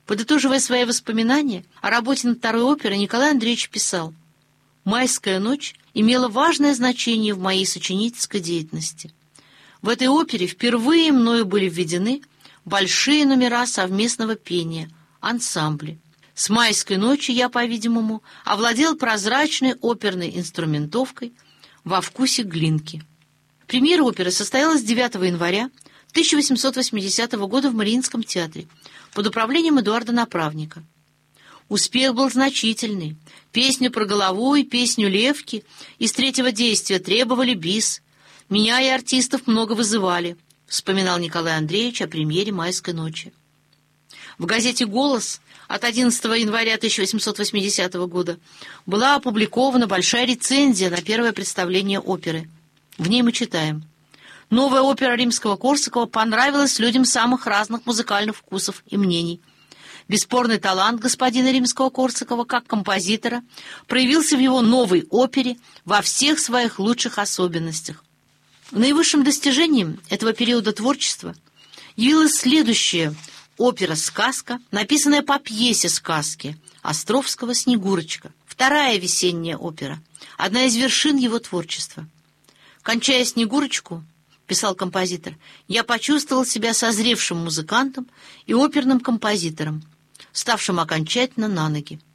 Подытоживая свои воспоминания о работе над второй оперой, Николай Андреевич писал: «Майская ночь имела важное значение в моей сочинительской деятельности. В этой опере впервые мною были введены большие номера совместного пения, ансамбли. С майской ночи я, по-видимому, овладел прозрачной оперной инструментовкой во вкусе Глинки». Премьера оперы состоялась 9 января 1880 года в Мариинском театре под управлением Эдуарда Направника. Успех был значительный. Песню про голову и песню Левки из третьего действия требовали бис. Меня и артистов много вызывали, вспоминал Николай Андреевич о премьере «Майской ночи». В газете «Голос» от 11 января 1880 года была опубликована большая рецензия на первое представление оперы. В ней мы читаем: «Новая опера Римского-Корсакова понравилась людям самых разных музыкальных вкусов и мнений. Бесспорный талант господина Римского-Корсакова как композитора проявился в его новой опере во всех своих лучших особенностях. Наивысшим достижением этого периода творчества явилась следующая опера-сказка, написанная по пьесе сказки Островского «Снегурочка», вторая весенняя опера, одна из вершин его творчества. «Кончая «Снегурочку», — писал композитор, — я почувствовал себя созревшим музыкантом и оперным композитором, ставшим окончательно на ноги.